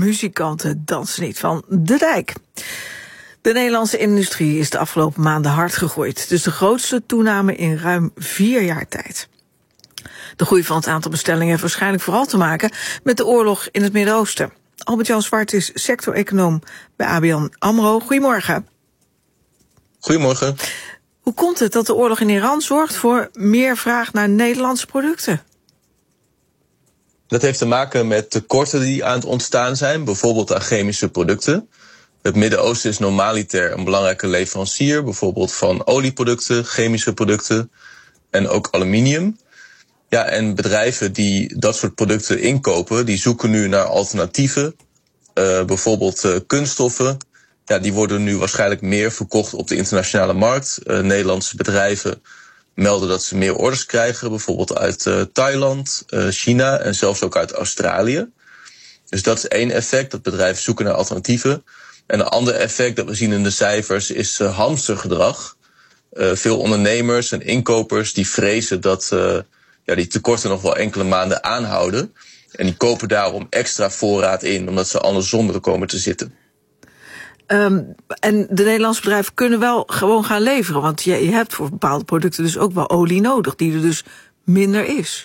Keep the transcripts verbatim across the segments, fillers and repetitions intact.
muzikanten dansen niet van de dijk. De Nederlandse industrie is de afgelopen maanden hard gegroeid. Het is de grootste toename in ruim vier jaar tijd. De groei van het aantal bestellingen heeft waarschijnlijk vooral te maken met de oorlog in het Midden-Oosten. Albert-Jan Zwart is sector-econoom bij A B N AMRO. Goedemorgen. Goedemorgen. Hoe komt het dat de oorlog in Iran zorgt voor meer vraag naar Nederlandse producten? Dat heeft te maken met tekorten die aan het ontstaan zijn, bijvoorbeeld aan chemische producten. Het Midden-Oosten is normaliter een belangrijke leverancier, bijvoorbeeld van olieproducten, chemische producten en ook aluminium. Ja, en bedrijven die dat soort producten inkopen, die zoeken nu naar alternatieven. Uh, bijvoorbeeld uh, kunststoffen. Ja, die worden nu waarschijnlijk meer verkocht op de internationale markt. Uh, Nederlandse bedrijven melden dat ze meer orders krijgen, bijvoorbeeld uit uh, Thailand, uh, China en zelfs ook uit Australië. Dus dat is één effect, dat bedrijven zoeken naar alternatieven. En een ander effect dat we zien in de cijfers is uh, hamstergedrag. Uh, veel ondernemers en inkopers die vrezen dat uh, ja, die tekorten nog wel enkele maanden aanhouden. En die kopen daarom extra voorraad in, omdat ze anders zonder komen te zitten. Um, en de Nederlandse bedrijven kunnen wel gewoon gaan leveren. Want je, je hebt voor bepaalde producten dus ook wel olie nodig, die er dus minder is.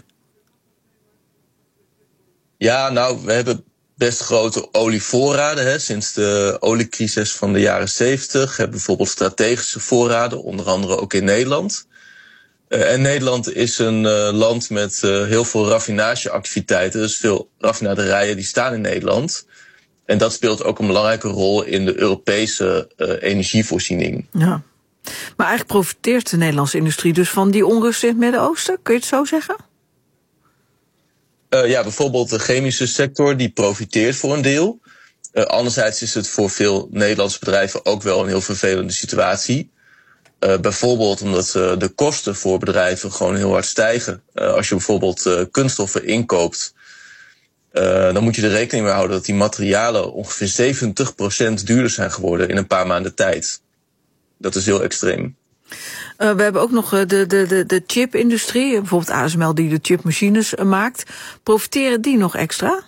Ja, nou, we hebben best grote olievoorraden. Hè. Sinds de oliecrisis van de jaren zeventig hebben we bijvoorbeeld strategische voorraden, onder andere ook in Nederland. Uh, en Nederland is een uh, land met uh, heel veel raffinageactiviteiten. Dus veel raffinaderijen die staan in Nederland. En dat speelt ook een belangrijke rol in de Europese uh, energievoorziening. Ja. Maar eigenlijk profiteert de Nederlandse industrie dus van die onrust in het Midden-Oosten? Kun je het zo zeggen? Uh, ja, bijvoorbeeld de chemische sector, die profiteert voor een deel. Uh, anderzijds is het voor veel Nederlandse bedrijven ook wel een heel vervelende situatie. Uh, bijvoorbeeld omdat uh, de kosten voor bedrijven gewoon heel hard stijgen. Uh, als je bijvoorbeeld uh, kunststoffen inkoopt, Uh, dan moet je er rekening mee houden dat die materialen ongeveer zeventig procent duurder zijn geworden in een paar maanden tijd. Dat is heel extreem. Uh, we hebben ook nog de, de, de, de chipindustrie, bijvoorbeeld A S M L die de chipmachines uh, maakt. Profiteren die nog extra?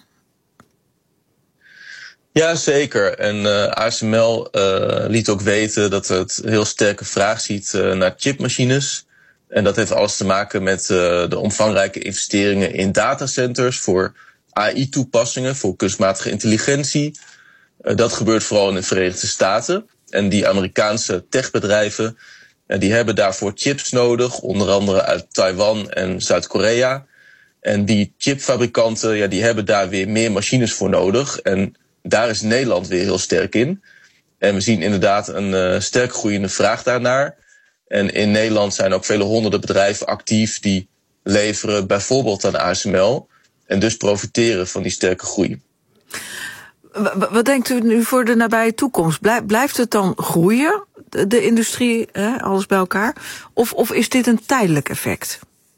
Ja, zeker. En uh, A S M L uh, liet ook weten dat het heel sterke vraag ziet uh, naar chipmachines. En dat heeft alles te maken met uh, de omvangrijke investeringen in datacenters voor A I-toepassingen, voor kunstmatige intelligentie. Uh, dat gebeurt vooral in de Verenigde Staten. En die Amerikaanse techbedrijven, uh, die hebben daarvoor chips nodig, onder andere uit Taiwan en Zuid-Korea. En die chipfabrikanten, ja, die hebben daar weer meer machines voor nodig. En daar is Nederland weer heel sterk in. En we zien inderdaad een uh, sterk groeiende vraag daarnaar. En in Nederland zijn ook vele honderden bedrijven actief die leveren bijvoorbeeld aan A S M L. En dus profiteren van die sterke groei. Wat denkt u nu voor de nabije toekomst? Blijft het dan groeien, de industrie, alles bij elkaar? Of, of is dit een tijdelijk effect?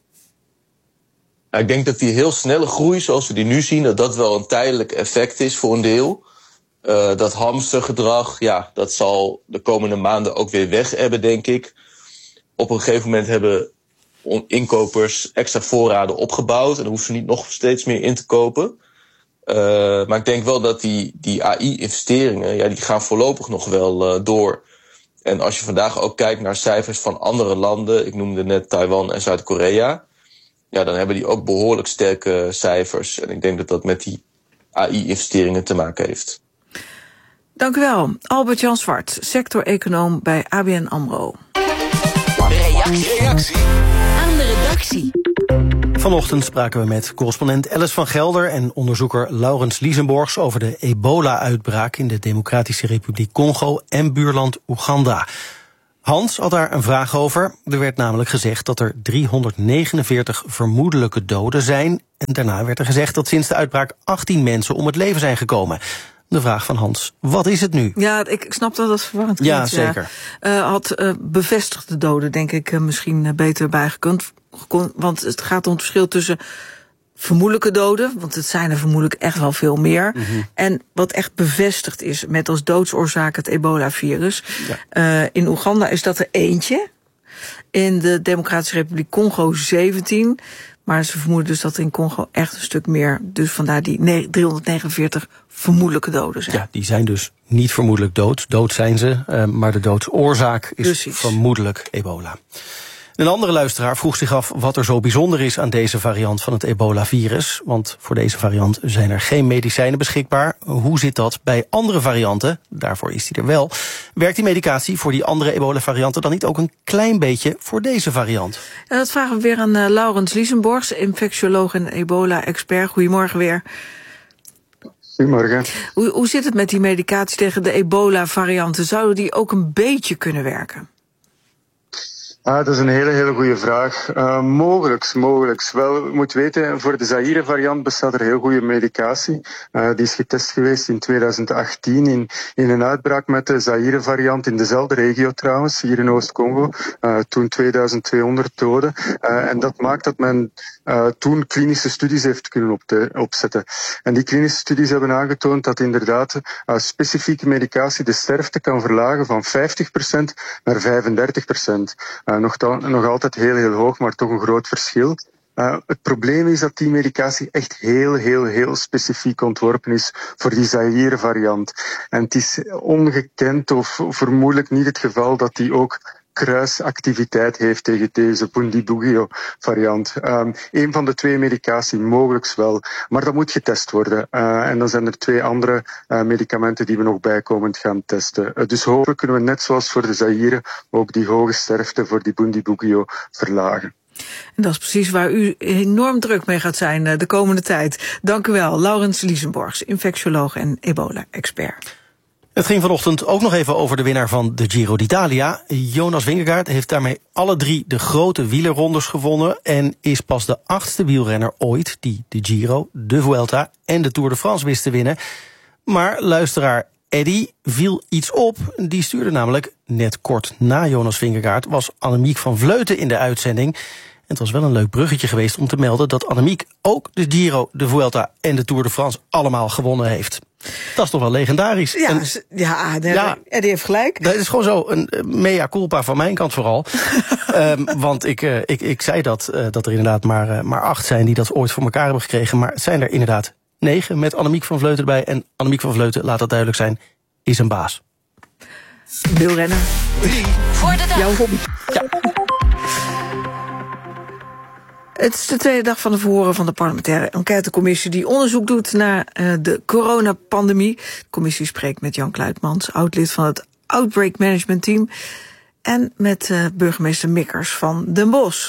Nou, ik denk dat die heel snelle groei, zoals we die nu zien, dat dat wel een tijdelijk effect is voor een deel. Uh, dat hamstergedrag, ja, dat zal de komende maanden ook weer weg hebben, denk ik. Op een gegeven moment hebben inkopers extra voorraden opgebouwd en dan hoeven ze niet nog steeds meer in te kopen. Uh, maar ik denk wel dat die, die A I-investeringen, ja, die gaan voorlopig nog wel uh, door. En als je vandaag ook kijkt naar cijfers van andere landen, ik noemde net Taiwan en Zuid-Korea, ja, dan hebben die ook behoorlijk sterke cijfers. En ik denk dat dat met die A I-investeringen te maken heeft. Dank u wel. Albert-Jan Zwart, sector-econoom bij A B N AMRO. Reactie. Reactie aan de redactie. Vanochtend spraken we met correspondent Alice van Gelder en onderzoeker Laurens Liesenborgs over de ebola-uitbraak in de Democratische Republiek Congo en buurland Oeganda. Hans had daar een vraag over. Er werd namelijk gezegd dat er driehonderdnegenenveertig vermoedelijke doden zijn. En daarna werd er gezegd dat sinds de uitbraak achttien mensen om het leven zijn gekomen. De vraag van Hans, wat is het nu? Ja, ik, ik snap dat dat verwarrend klinkt. Ja, zeker. Uh, had uh, bevestigde doden, denk ik, uh, misschien uh, beter bijgekund. Want het gaat om het verschil tussen vermoedelijke doden, want het zijn er vermoedelijk echt wel veel meer. Mm-hmm. En wat echt bevestigd is met als doodsoorzaak het ebola-virus. Ja. Uh, in Oeganda is dat er eentje. In de Democratische Republiek Congo zeventien. Maar ze vermoeden dus dat er in Congo echt een stuk meer, dus vandaar die driehonderdnegenenveertig vermoedelijke doden zijn. Ja, die zijn dus niet vermoedelijk dood. Dood zijn ze, uh, maar de doodsoorzaak is Precies. vermoedelijk ebola. Een andere luisteraar vroeg zich af wat er zo bijzonder is aan deze variant van het ebola-virus. Want voor deze variant zijn er geen medicijnen beschikbaar. Hoe zit dat bij andere varianten? Daarvoor is die er wel. Werkt die medicatie voor die andere ebola-varianten dan niet ook een klein beetje voor deze variant? En dat vragen we weer aan uh, Laurens Liesenborgs, infectioloog en ebola-expert. Goedemorgen weer. Goedemorgen. Hoe, hoe zit het met die medicatie tegen de ebola-varianten? Zouden die ook een beetje kunnen werken? Ah, dat is een hele, hele goede vraag. Uh, mogelijks, mogelijks. Wel, je moet weten, voor de Zaire-variant bestaat er heel goede medicatie. Uh, die is getest geweest in tweeduizend achttien in, in een uitbraak met de Zaire-variant in dezelfde regio trouwens, hier in Oost-Congo. Uh, toen tweeduizend tweehonderd doden. Uh, en dat maakt dat men uh, toen klinische studies heeft kunnen op te, opzetten. En die klinische studies hebben aangetoond dat inderdaad uh, specifieke medicatie de sterfte kan verlagen van vijftig procent naar vijfendertig procent. Uh, Nog, dan, nog altijd heel, heel hoog, maar toch een groot verschil. Uh, het probleem is dat die medicatie echt heel, heel, heel specifiek ontworpen is voor die Zaire-variant. En het is ongekend of vermoedelijk niet het geval dat die ook kruisactiviteit heeft tegen deze Bundibugyo-variant. Um, een van de twee medicatie mogelijk wel, maar dat moet getest worden. Uh, en dan zijn er twee andere uh, medicamenten die we nog bijkomend gaan testen. Uh, dus hopelijk kunnen we net zoals voor de Zaire ook die hoge sterfte voor die Bundibugyo verlagen. En dat is precies waar u enorm druk mee gaat zijn de komende tijd. Dank u wel, Laurens Liesenborgs, infectioloog en ebola-expert. Het ging vanochtend ook nog even over de winnaar van de Giro d'Italia. Jonas Vingegaard heeft daarmee alle drie de grote wielerrondes gewonnen en is pas de achtste wielrenner ooit die de Giro, de Vuelta en de Tour de France wist te winnen. Maar luisteraar Eddy viel iets op. Die stuurde namelijk net kort na Jonas Vingegaard was Annemiek van Vleuten in de uitzending. En het was wel een leuk bruggetje geweest om te melden dat Annemiek ook de Giro, de Vuelta en de Tour de France allemaal gewonnen heeft. Dat is toch wel legendarisch. Ja, en, ja, nee, ja Eddy heeft gelijk. Dat is gewoon zo een mea culpa van mijn kant vooral. um, want ik, uh, ik, ik zei dat, uh, dat er inderdaad maar, uh, maar acht zijn die dat ooit voor elkaar hebben gekregen. Maar het zijn er inderdaad negen met Annemiek van Vleuten erbij. En Annemiek van Vleuten, laat dat duidelijk zijn, is een baas. Wielrenner. Voor de dag. Jouw hobby. Ja. Het is de tweede dag van de verhoren van de parlementaire enquêtecommissie die onderzoek doet naar uh, de coronapandemie. De commissie spreekt met Jan Kluitmans, oud-lid van het Outbreak Management Team, en met uh, burgemeester Mikkers van Den Bosch.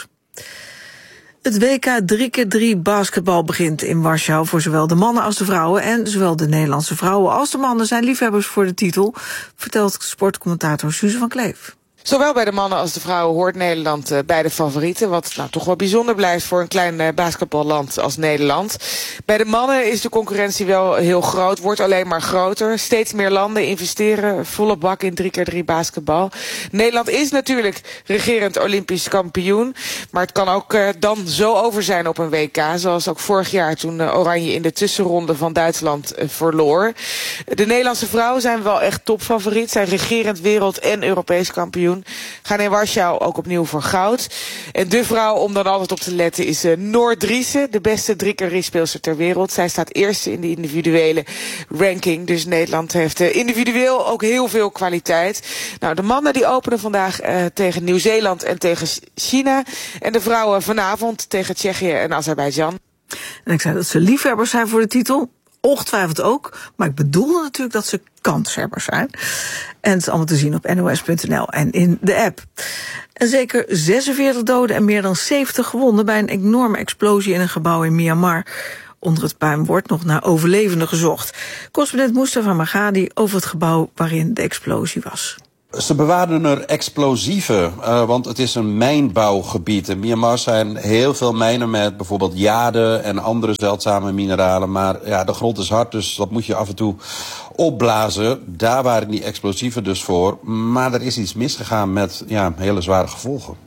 Het W K drie keer drie basketbal begint in Warschau voor zowel de mannen als de vrouwen. En zowel de Nederlandse vrouwen als de mannen zijn liefhebbers voor de titel, vertelt sportcommentator Suze van Kleef. Zowel bij de mannen als de vrouwen hoort Nederland uh, bij de favorieten. Wat nou toch wel bijzonder blijft voor een klein uh, basketballand als Nederland. Bij de mannen is de concurrentie wel heel groot. Wordt alleen maar groter. Steeds meer landen investeren volle bak in drie keer drie basketbal. Nederland is natuurlijk regerend Olympisch kampioen. Maar het kan ook uh, dan zo over zijn op een W K. Zoals ook vorig jaar toen uh, Oranje in de tussenronde van Duitsland uh, verloor. De Nederlandse vrouwen zijn wel echt topfavoriet. Zijn regerend wereld- en Europees kampioen. Gaan in Warschau ook opnieuw voor goud. En de vrouw om dan altijd op te letten is uh, Noor Driessen, de beste drie keer drie speelster ter wereld. Zij staat eerste in de individuele ranking. Dus Nederland heeft uh, individueel ook heel veel kwaliteit. Nou, de mannen die openen vandaag uh, tegen Nieuw-Zeeland en tegen China. En de vrouwen vanavond tegen Tsjechië en Azerbeidzjan. En ik zei dat ze liefhebbers zijn voor de titel. Ongetwijfeld ook, maar ik bedoelde natuurlijk dat ze kanshebbers zijn. En het is allemaal te zien op N O S punt N L en in de app. En zeker zesenveertig doden en meer dan zeventig gewonden bij een enorme explosie in een gebouw in Myanmar. Onder het puin wordt nog naar overlevenden gezocht. Correspondent Mustafa Magadi over het gebouw waarin de explosie was. Ze bewaarden er explosieven, uh, want het is een mijnbouwgebied. In Myanmar zijn heel veel mijnen met bijvoorbeeld jade en andere zeldzame mineralen. Maar ja, de grond is hard, dus dat moet je af en toe opblazen. Daar waren die explosieven dus voor. Maar er is iets misgegaan met ja, hele zware gevolgen.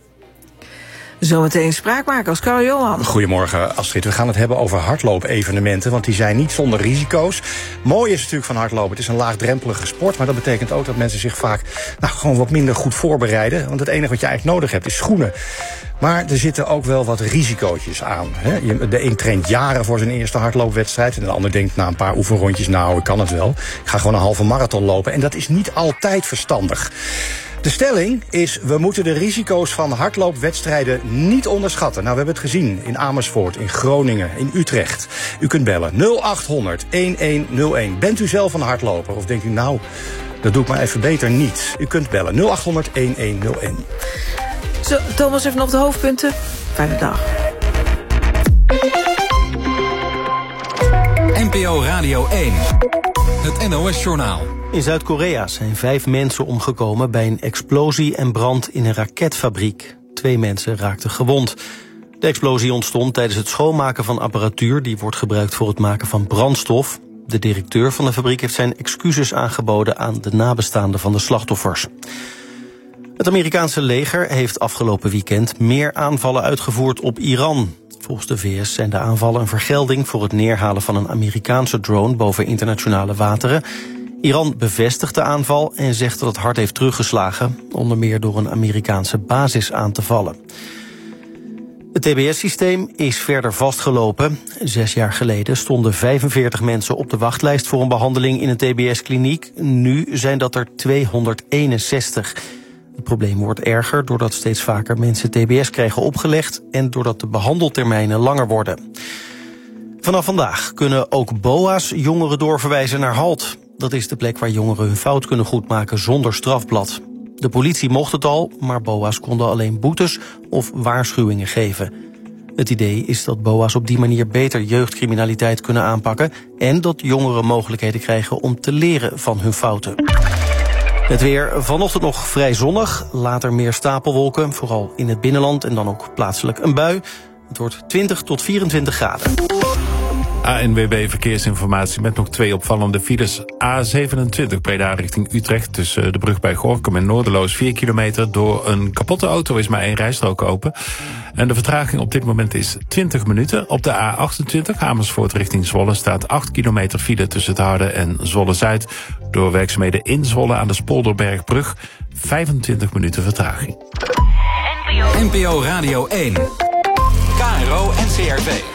Zometeen spraakmaker als Karel Johan. Goedemorgen Astrid, we gaan het hebben over hardloop-evenementen, want die zijn niet zonder risico's. Mooi is natuurlijk van hardlopen, het is een laagdrempelige sport, maar dat betekent ook dat mensen zich vaak nou, gewoon wat minder goed voorbereiden. Want het enige wat je eigenlijk nodig hebt is schoenen. Maar er zitten ook wel wat risicootjes aan. Hè? De een traint jaren voor zijn eerste hardloopwedstrijd. En de ander denkt na een paar oefenrondjes, nou, ik kan het wel. Ik ga gewoon een halve marathon lopen. En dat is niet altijd verstandig. De stelling is, we moeten de risico's van hardloopwedstrijden niet onderschatten. Nou, we hebben het gezien in Amersfoort, in Groningen, in Utrecht. U kunt bellen nul acht honderd elf nul een. Bent u zelf een hardloper? Of denkt u, nou, dat doe ik maar even beter niet. U kunt bellen nul acht honderd elf nul een. Zo, Thomas, even nog de hoofdpunten. Fijne dag. N P O Radio één. Het N O S-journaal. In Zuid-Korea zijn vijf mensen omgekomen bij een explosie en brand in een raketfabriek. Twee mensen raakten gewond. De explosie ontstond tijdens het schoonmaken van apparatuur die wordt gebruikt voor het maken van brandstof. De directeur van de fabriek heeft zijn excuses aangeboden aan de nabestaanden van de slachtoffers. Het Amerikaanse leger heeft afgelopen weekend meer aanvallen uitgevoerd op Iran. Volgens de V S zijn de aanvallen een vergelding voor het neerhalen van een Amerikaanse drone boven internationale wateren. Iran bevestigt de aanval en zegt dat het hard heeft teruggeslagen, onder meer door een Amerikaanse basis aan te vallen. Het T B S-systeem is verder vastgelopen. Zes jaar geleden stonden vijfenveertig mensen op de wachtlijst voor een behandeling in een T B S-kliniek. Nu zijn dat er tweehonderdeenenzestig. Het probleem wordt erger doordat steeds vaker mensen T B S krijgen opgelegd en doordat de behandeltermijnen langer worden. Vanaf vandaag kunnen ook B O A's jongeren doorverwijzen naar HALT. Dat is de plek waar jongeren hun fout kunnen goedmaken zonder strafblad. De politie mocht het al, maar B O A's konden alleen boetes of waarschuwingen geven. Het idee is dat B O A's op die manier beter jeugdcriminaliteit kunnen aanpakken en dat jongeren mogelijkheden krijgen om te leren van hun fouten. Het weer vanochtend nog vrij zonnig, later meer stapelwolken, vooral in het binnenland en dan ook plaatselijk een bui. Het wordt twintig tot vierentwintig graden. A N W B Verkeersinformatie met nog twee opvallende files. A zevenentwintig Breda richting Utrecht tussen de brug bij Gorinchem en Noorderloos vier kilometer. Door een kapotte auto is maar één rijstrook open. En de vertraging op dit moment is twintig minuten. Op de A achtentwintig Amersfoort richting Zwolle staat acht kilometer file tussen het Harde en Zwolle-Zuid. Door werkzaamheden in Zwolle aan de Spolderbergbrug vijfentwintig minuten vertraging. N P O Radio één. K R O en C R V.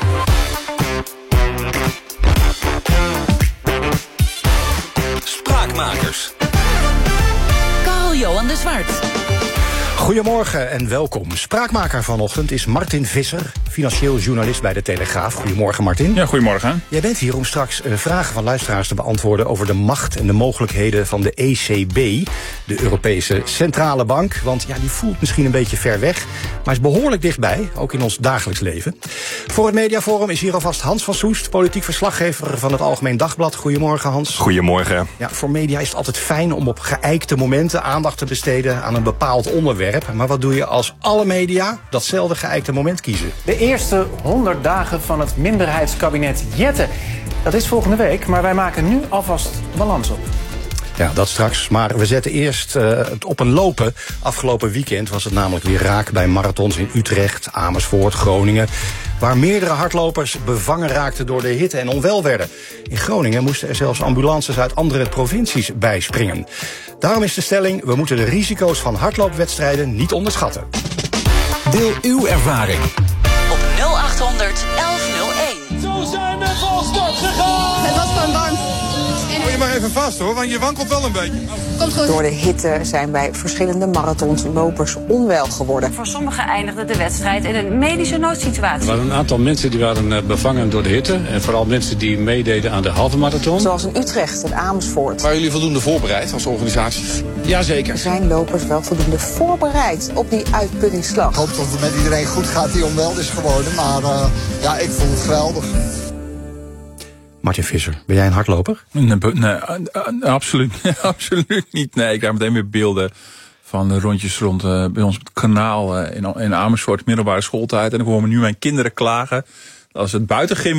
Spraakmakers. Carl-Johan de Zwart. Goedemorgen en welkom. Spraakmaker vanochtend is Martin Visser, financieel journalist bij De Telegraaf. Goedemorgen, Martin. Ja, goedemorgen. Jij bent hier om straks uh, vragen van luisteraars te beantwoorden over de macht en de mogelijkheden van de E C B, de Europese Centrale Bank. Want ja, die voelt misschien een beetje ver weg, maar is behoorlijk dichtbij, ook in ons dagelijks leven. Voor het Mediaforum is hier alvast Hans van Soest, politiek verslaggever van het Algemeen Dagblad. Goedemorgen, Hans. Goedemorgen. Ja, voor media is het altijd fijn om op geëikte momenten aandacht te besteden aan een bepaald onderwerp. Maar wat doe je als alle media datzelfde geëikte moment kiezen? De eerste honderd dagen van het minderheidskabinet Jette. Dat is volgende week, maar wij maken nu alvast balans op. Ja, dat straks. Maar we zetten eerst uh, het op een lopen. Afgelopen weekend was het namelijk weer raak bij marathons in Utrecht, Amersfoort, Groningen, waar meerdere hardlopers bevangen raakten door de hitte en onwel werden. In Groningen moesten er zelfs ambulances uit andere provincies bijspringen. Daarom is de stelling, we moeten de risico's van hardloopwedstrijden niet onderschatten. Deel uw ervaring op nul acht honderd elf nul een. Zo zijn we van start gegaan! Het was gewoon warm. Hou je maar even vast hoor, want je wankelt wel een beetje. Komt goed. Door de hitte zijn bij verschillende marathons lopers onwel geworden. Voor sommigen eindigde de wedstrijd in een medische noodsituatie. Er waren een aantal mensen die waren bevangen door de hitte. En vooral mensen die meededen aan de halve marathon. Zoals in Utrecht en Amersfoort. Waren jullie voldoende voorbereid als organisatie? Jazeker. Zijn lopers wel voldoende voorbereid op die uitputtingsslag? Ik hoop dat het met iedereen goed gaat die onwel is geworden. Maar uh, ja, ik vond het geweldig. Martin Visser, ben jij een hardloper? Nee, nee absoluut, absoluut niet. Nee, ik krijg meteen weer beelden van de rondjes rond uh, bij ons op het kanaal uh, in, in Amersfoort, middelbare schooltijd. En ik hoor me nu mijn kinderen klagen als het buitengym